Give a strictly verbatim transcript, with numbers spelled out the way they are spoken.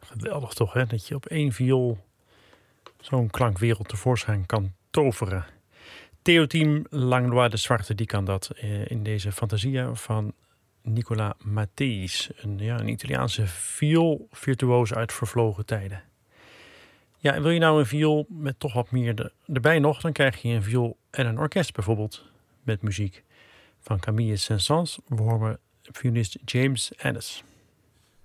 Geweldig toch, hè? Dat je op één viool zo'n klankwereld tevoorschijn kan toveren. Theo-team Langlois de Zwarte, die kan dat eh, in deze Fantasia van Nicola Matthijs. Een, ja, een Italiaanse vioolvirtuoos uit vervlogen tijden. Ja, en wil je nou een viool met toch wat meer de, erbij nog, dan krijg je een viool en een orkest bijvoorbeeld met muziek van Camille Saint-Saëns. We horen violist James Annis.